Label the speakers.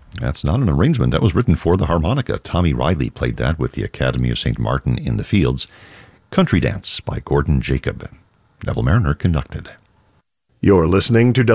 Speaker 1: That's not an arrangement. That was written for the harmonica. Tommy Riley played that with the Academy of St. Martin in the Fields. Country Dance by Gordon Jacob. Neville Mariner conducted.
Speaker 2: You're listening to